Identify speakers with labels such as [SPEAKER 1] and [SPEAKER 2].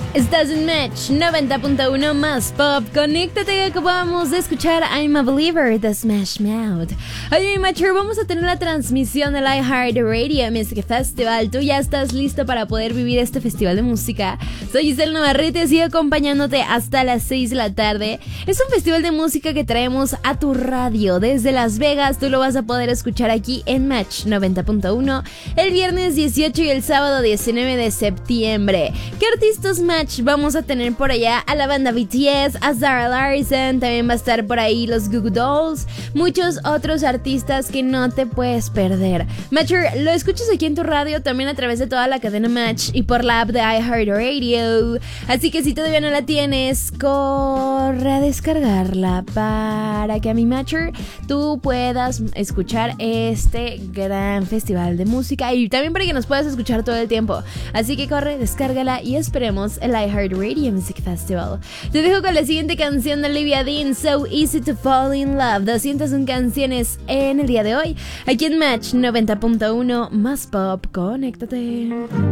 [SPEAKER 1] Estás en Match 90.1 más pop. Conéctate, acabamos de escuchar I'm a Believer de Smash Mouth. Oye, Matcher, vamos a tener la transmisión del iHeartRadio Music Festival. ¿Tú ya estás listo para poder vivir este festival de música? Soy Giselle Navarrete, sigo acompañándote hasta las 6 de la tarde. Es un festival de música que traemos a tu radio desde Las Vegas. Tú lo vas a poder escuchar aquí en Match 90.1 el viernes 18 y el sábado 19 de septiembre. ¿Qué artistas Match vamos a tener por allá? A la banda BTS, a Zara Larsson, también va a estar por ahí los Goo Goo Dolls, muchos otros artistas que no te puedes perder. Matcher, lo escuchas aquí en tu radio, también a través de toda la cadena Match y por la app de iHeartRadio. Así que si todavía no la tienes, corre a descargarla para que a mi Matcher tú puedas escuchar este gran festival de música y también para que nos puedas escuchar todo el tiempo. Así que corre, descárgala y esperemos el iHeartRadio Music Festival. Te dejo con la siguiente canción de Olivia Dean, So Easy to Fall in Love. 201 canciones en el día de hoy, aquí en Match 90.1 más pop. Conéctate.